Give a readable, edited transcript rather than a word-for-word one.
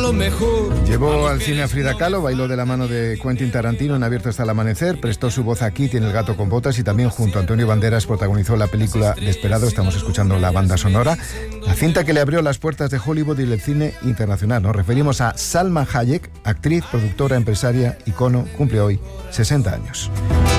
lo mejor. Llevó al cine a Frida Kahlo, bailó de la mano de Quentin Tarantino en Abierto hasta el amanecer, prestó su voz a Kitty en El gato con botas y también junto a Antonio Banderas protagonizó la película Desperado. Estamos escuchando la banda sonora, la cinta que le abrió las puertas de Hollywood y del cine internacional. Nos referimos a Salma Hayek, actriz, productora, empresaria, icono, cumple hoy 60 años.